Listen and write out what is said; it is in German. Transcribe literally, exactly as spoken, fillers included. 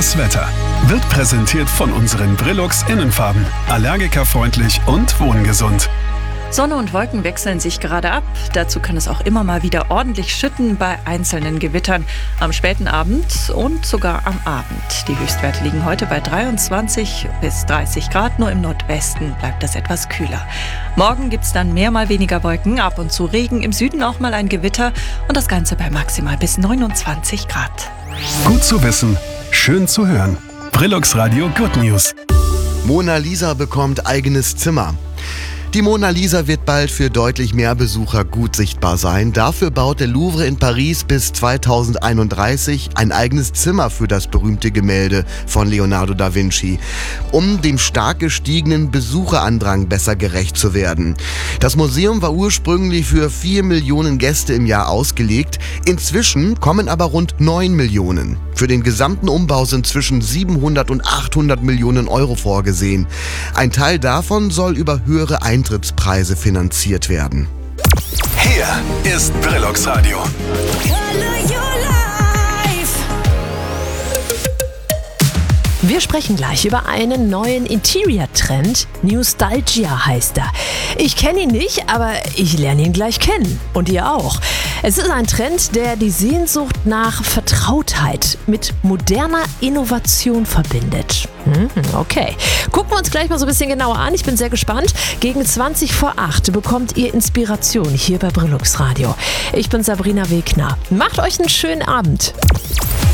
Das Wetter wird präsentiert von unseren Brillux Innenfarben. Allergikerfreundlich und wohngesund. Sonne und Wolken wechseln sich gerade ab. Dazu kann es auch immer mal wieder ordentlich schütten bei einzelnen Gewittern am späten Abend und sogar am Abend. Die Höchstwerte liegen heute bei dreiundzwanzig bis dreißig Grad. Nur im Nordwesten bleibt es etwas kühler. Morgen gibt es dann mehr mal weniger Wolken, ab und zu Regen, im Süden auch mal ein Gewitter und das Ganze bei maximal bis neunundzwanzig Grad. Gut zu wissen, schön zu hören. Brillux Radio Good News. Mona Lisa bekommt eigenes Zimmer. Die Mona Lisa wird bald für deutlich mehr Besucher gut sichtbar sein. Dafür baut der Louvre in Paris bis zweitausendeinunddreißig ein eigenes Zimmer für das berühmte Gemälde von Leonardo da Vinci, um dem stark gestiegenen Besucherandrang besser gerecht zu werden. Das Museum war ursprünglich für vier Millionen Gäste im Jahr ausgelegt. Inzwischen kommen aber rund neun Millionen. Für den gesamten Umbau sind zwischen siebenhundert und achthundert Millionen Euro vorgesehen. Ein Teil davon soll über höhere Eintrittspreise finanziert werden. Hier ist Brillux Radio. Wir sprechen gleich über einen neuen Interior-Trend. Newstalgia heißt er. Ich kenne ihn nicht, aber ich lerne ihn gleich kennen. Und ihr auch. Es ist ein Trend, der die Sehnsucht nach Vertrautheit mit moderner Innovation verbindet. Hm, okay. Gucken wir uns gleich mal so ein bisschen genauer an. Ich bin sehr gespannt. Gegen zwanzig vor acht bekommt ihr Inspiration hier bei Brillux Radio. Ich bin Sabrina Wegner. Macht euch einen schönen Abend.